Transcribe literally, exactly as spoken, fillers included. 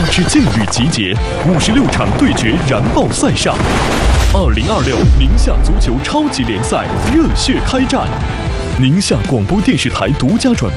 支劲旅集结，五十六场对决燃爆赛上。二零二六宁夏足球超级联赛热血开战，宁夏广播电视台独家转播。